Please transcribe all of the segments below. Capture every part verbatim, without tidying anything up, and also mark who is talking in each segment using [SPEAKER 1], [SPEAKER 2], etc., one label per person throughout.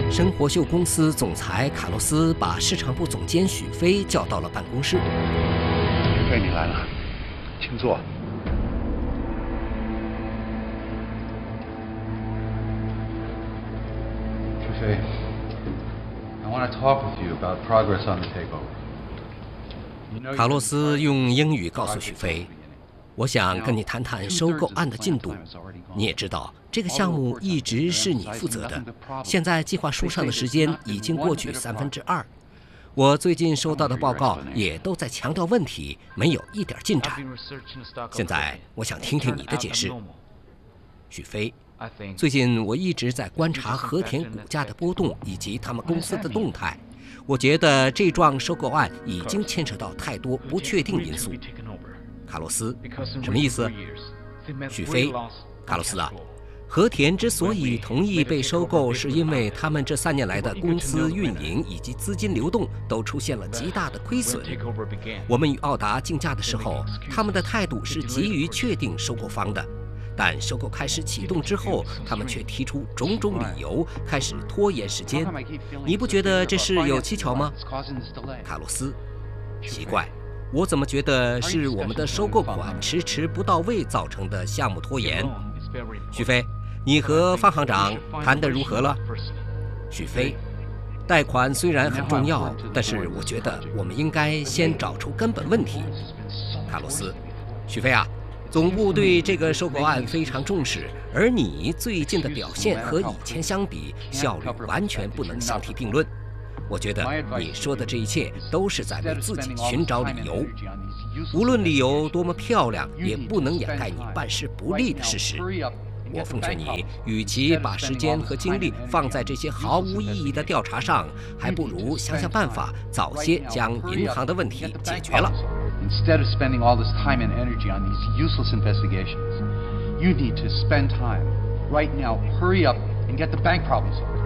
[SPEAKER 1] 生活秀公司总裁卡洛斯把市场部总监许飞叫到了办公室。
[SPEAKER 2] 许飞，你来了，请坐。
[SPEAKER 3] 许飞 ，I want to talk with you about progress on the takeover.
[SPEAKER 1] 卡洛斯用英语告诉许飞。 我想跟你谈谈收购案的进度。你也知道，这个项目一直是你负责的。现在计划书上的时间已经过去三分之二。我最近收到的报告也都在强调问题，没有一点进展。现在我想听听你的解释，许飞。最近我一直在观察和田股价的波动以及他们公司的动态。我觉得这桩收购案已经牵扯到太多不确定因素。 卡洛斯，什么意思？许飞，卡洛斯啊，和田之所以同意被收购，是因为他们这三年来的公司运营以及资金流动都出现了极大的亏损。我们与奥达竞价的时候，他们的态度是急于确定收购方的，但收购开始启动之后，他们却提出种种理由，开始拖延时间。你不觉得这事有蹊跷吗？卡洛斯，奇怪。 我怎么觉得是我们的收购款迟迟不到位造成的项目拖延？许飞，你和方行长谈得如何了？许飞，贷款虽然很重要，但是我觉得我们应该先找出根本问题。卡洛斯，许飞啊，总部对这个收购案非常重视，而你最近的表现和以前相比，效率完全不能相提并论。 我觉得你说的这一切都是在为自己寻找理由，无论理由多么漂亮，也不能掩盖你办事不力的事实。我奉劝你，与其把时间和精力放在这些毫无意义的调查上，还不如想想办法，早些将银行的问题解决了。
[SPEAKER 3] Instead of spending all this time and energy on these useless investigations, you need to spend time right now. Hurry up and get the bank problem solved.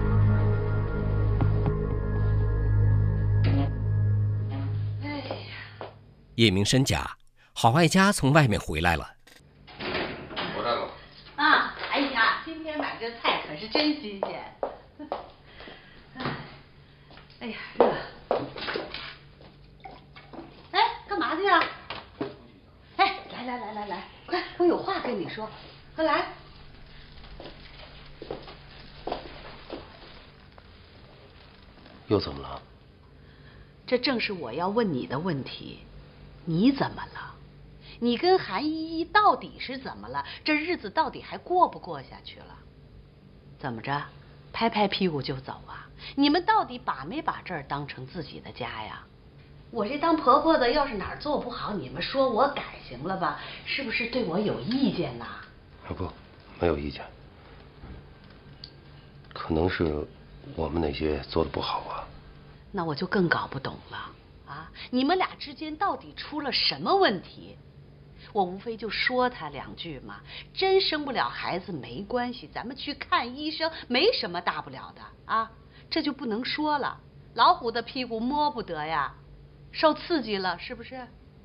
[SPEAKER 1] 叶明生家，郝爱家从外面回来了。
[SPEAKER 4] 回来了。
[SPEAKER 5] 啊，哎呀，今天买这菜可是真新鲜。哎呀，热。哎，干嘛去呀？哎，来来来来来，快，我有话跟你说，快来。
[SPEAKER 4] 又怎么了？
[SPEAKER 5] 这正是我要问你的问题。 你怎么了？你跟韩依依到底是怎么了？这日子到底还过不过下去了？怎么着，拍拍屁股就走啊？你们到底把没把这儿当成自己的家呀？我这当婆婆的，要是哪儿做不好，你们说我改行了吧？是不是对我有意见呐？
[SPEAKER 4] 啊不，没有意见。可能是我们哪些做的不好啊？
[SPEAKER 5] 那我就更搞不懂了。 啊！你们俩之间到底出了什么问题？我无非就说他两句嘛，真生不了孩子没关系，咱们去看医生，没什么大不了的啊。这就不能说了，老虎的屁股摸不得呀，受刺激了是不是？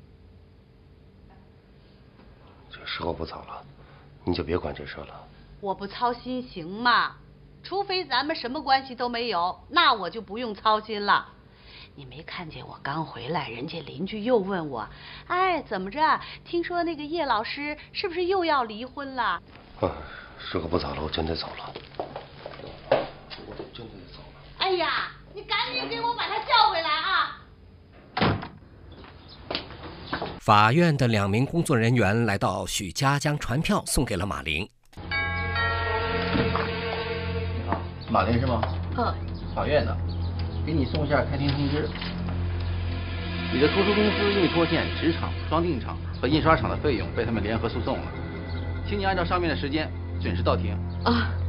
[SPEAKER 4] 这时候不早了，你就别管这事了。
[SPEAKER 5] 我不操心行吗？除非咱们什么关系都没有，那我就不用操心了。 你没看见我刚回来，人家邻居又问我，哎，怎么着？听说那个叶老师是不是又要离婚了？
[SPEAKER 4] 啊，时候不早了，我真得走了。我真得走了。
[SPEAKER 5] 哎呀，你赶紧给我把他叫回来啊！
[SPEAKER 1] 法院的两名工作人员来到许家，将传票送给了马玲。
[SPEAKER 6] 你好，马玲是吗？
[SPEAKER 5] 嗯。
[SPEAKER 6] 法院的。 给你送一下开庭通知。你的图书公司因为拖欠纸厂、装订厂和印刷厂的费用，被他们联合诉讼了，请你按照上面的时间准时到庭。
[SPEAKER 5] 啊，